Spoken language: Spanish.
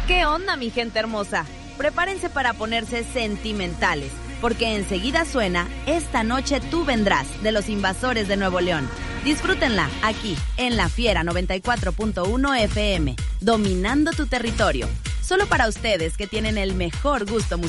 ¿Qué onda, mi gente hermosa? Prepárense para ponerse sentimentales, porque enseguida suena Esta noche tú vendrás, de Los Invasores de Nuevo León. Disfrútenla aquí, en La Fiera 94.1 FM, dominando tu territorio. Solo para ustedes que tienen el mejor gusto musical.